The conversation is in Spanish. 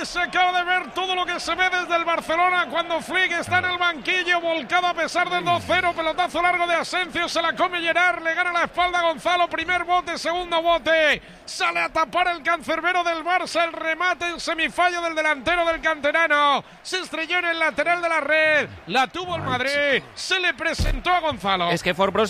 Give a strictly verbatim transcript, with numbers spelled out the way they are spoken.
y se acaba de ver todo lo que se ve desde el Barcelona cuando Flick está en el banquillo, volcado a pesar del dos cero, pelotazo largo de Asensio, se la come Gerard, le gana la espalda a Gonzalo, primer bote, segundo bote, sale a tapar el cancerbero del Barça, el remate en semifallo del delantero del canterano, se estrelló en el lateral de la red, la tuvo el Madrid, se le presentó a Gonzalo. Es que For Pro